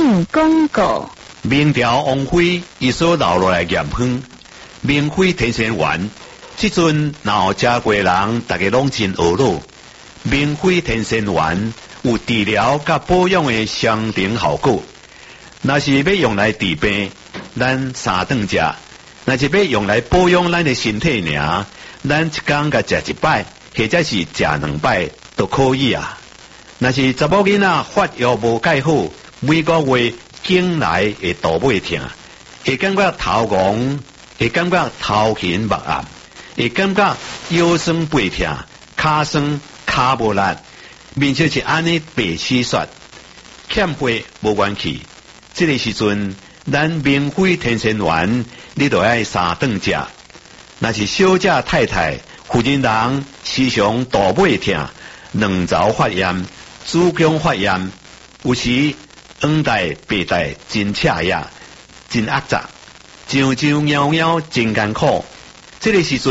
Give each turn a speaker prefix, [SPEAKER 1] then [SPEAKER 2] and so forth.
[SPEAKER 1] 性广告。
[SPEAKER 2] 明朝王妃伊所留落来盐分，明妃天仙丸，即阵若食过人，大家拢真懊恼。明妃天仙丸有治疗甲保养的相同效果。若是要用来治病，咱3顿食；若是要用来保养咱的身体尔，咱一天甲食1摆，或者是食2摆都可以啊。若是查某囡仔发育无介好，每个月经来会肚尾痛，会感觉头晕，会感觉头晕目暗，会感觉腰酸背痛、骹酸骹无力，面色是安尼白丝雪，欠血无元气。这个时阵，咱明妃天仙丸，你就要3顿食。若是小姐太太、妇人人时常肚尾痛、卵巢发炎、子宫发炎，有时黄带、白带真赤呀，真压榨，痒痒痒痒真艰苦。这个时阵。